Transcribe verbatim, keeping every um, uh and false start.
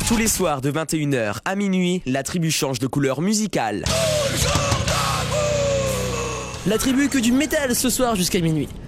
Tous les soirs de vingt et une heures à minuit, la tribu change de couleur musicale. La tribu que du métal ce soir jusqu'à minuit.